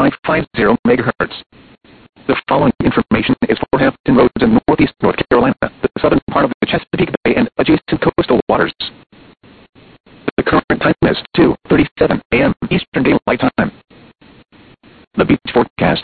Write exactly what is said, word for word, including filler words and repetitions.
five five zero megahertz. The following information is for Hampton Roads in northeast North Carolina, the southern part of the Chesapeake Bay and adjacent coastal